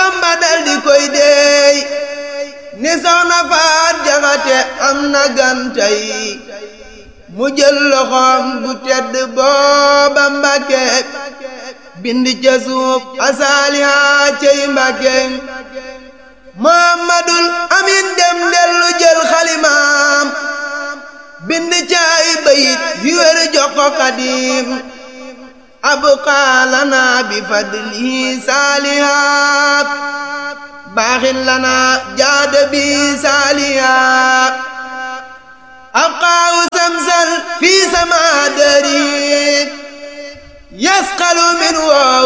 Bamba dal di koy deey ni soxna Faat Jaxate am na gantay mu jël loxoom bu tedd booba Mbàkke bind ca suuf asaaliha cey Mbàkke Muhammadul Amin dem dellu jël xalimaam bind ca ay bayit yu wér jox ko Xaadim abqaa lanaa bi fadlihi saalihaat baaxin lanaa jaada bi saalihaat abqaahu samsal fi samaa dari yasqalu min